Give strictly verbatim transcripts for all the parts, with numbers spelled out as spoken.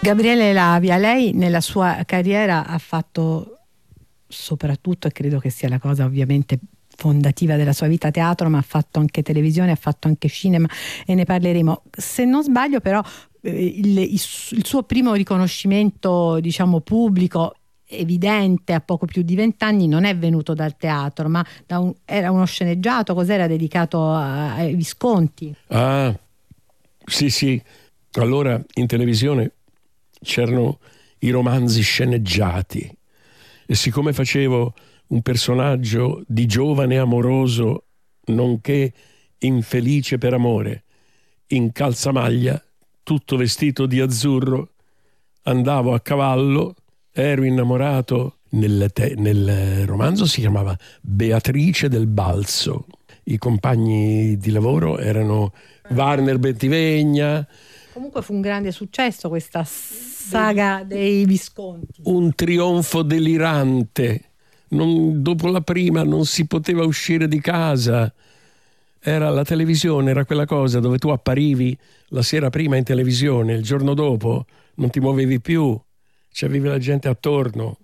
Gabriele Lavia, lei nella sua carriera ha fatto soprattutto, e credo che sia la cosa ovviamente fondativa della sua vita, teatro, ma ha fatto anche televisione, ha fatto anche cinema e ne parleremo. Se non sbaglio però eh, il, il, il suo primo riconoscimento, diciamo, pubblico evidente a poco più di vent'anni non è venuto dal teatro, ma da un, era uno sceneggiato, cos'era, dedicato a, ai Visconti? Ah, sì sì, allora in televisione c'erano i romanzi sceneggiati e siccome facevo un personaggio di giovane amoroso nonché infelice per amore in calzamaglia, tutto vestito di azzurro, andavo a cavallo, ero innamorato. Nel, te- nel romanzo si chiamava Beatrice del Balzo, i compagni di lavoro erano Warner Bentivegna. Comunque fu un grande successo questa saga dei Visconti. Un trionfo delirante. Non, dopo la prima non si poteva uscire di casa. Era la televisione, era quella cosa dove tu apparivi la sera prima in televisione, il giorno dopo non ti muovevi più, c'avevi la gente attorno.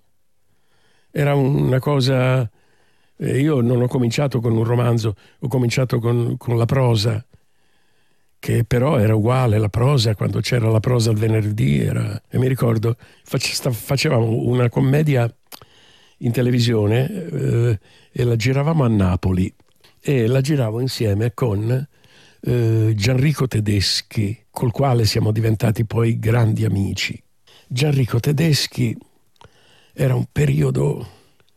Era una cosa... Io non ho cominciato con un romanzo, ho cominciato con, con la prosa, che però era uguale. La prosa, quando c'era la prosa il venerdì, era... e mi ricordo face... facevamo una commedia in televisione eh, e la giravamo a Napoli e la giravo insieme con eh, Gianrico Tedeschi, col quale siamo diventati poi grandi amici. Gianrico Tedeschi era un periodo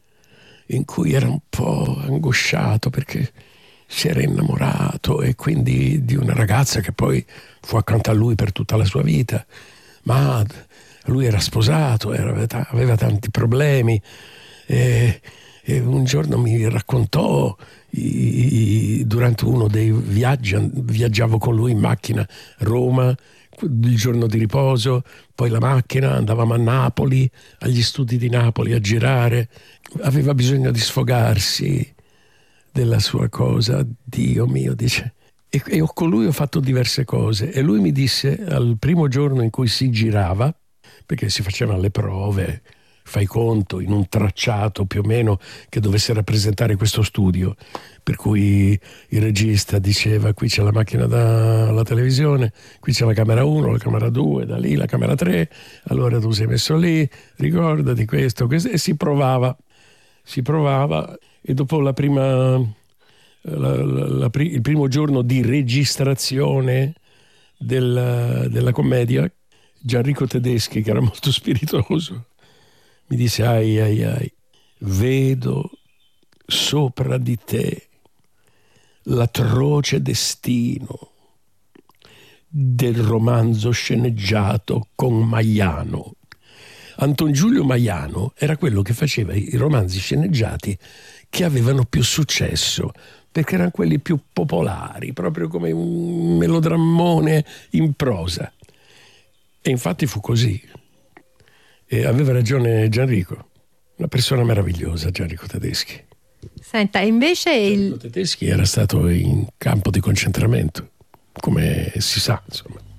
in cui era un po' angosciato perché si era innamorato e quindi di una ragazza che poi fu accanto a lui per tutta la sua vita, ma lui era sposato, era, aveva tanti problemi e, e un giorno mi raccontò i, i, durante uno dei viaggi, viaggiavo con lui in macchina a Roma, il giorno di riposo, poi la macchina, andavamo a Napoli, agli studi di Napoli a girare, aveva bisogno di sfogarsi della sua cosa, Dio mio, dice. E, e con lui ho fatto diverse cose e lui mi disse al primo giorno in cui si girava, perché si facevano le prove, fai conto, in un tracciato più o meno che dovesse rappresentare questo studio, per cui il regista diceva qui c'è la macchina da la televisione, qui c'è la camera uno, la camera due, da lì la camera tre, allora tu sei messo lì, ricordati questo, questo, e si provava, si provava e dopo la prima, la, la, la, il primo giorno di registrazione della, della commedia, Gianrico Tedeschi, che era molto spiritoso, mi disse ai ai ai, vedo sopra di te l'atroce destino del romanzo sceneggiato con Maiano. Anton Giulio Maiano era quello che faceva i romanzi sceneggiati che avevano più successo, perché erano quelli più popolari, proprio come un melodrammone in prosa. E infatti fu così. E aveva ragione Gianrico, una persona meravigliosa, Gianrico Tedeschi. Senta, invece Gianrico il... Tedeschi era stato in campo di concentramento, come si sa, insomma.